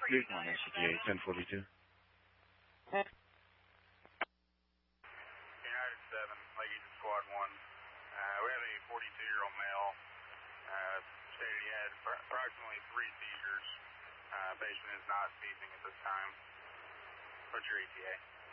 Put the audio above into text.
Luke 1, SCPA 1042. United 7, Lake East Squad 1. We have a 42-year-old male. Stated he had approximately 3 seizures. Patient is not seizing at this time. What's your ETA?